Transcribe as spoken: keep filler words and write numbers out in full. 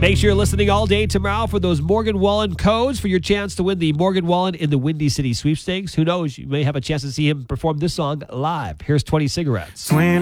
Make sure you're listening all day tomorrow for those Morgan Wallen codes for your chance to win the Morgan Wallen in the Windy City Sweepstakes. Who knows? You may have a chance to see him perform this song live. Here's twenty Cigarettes. twenty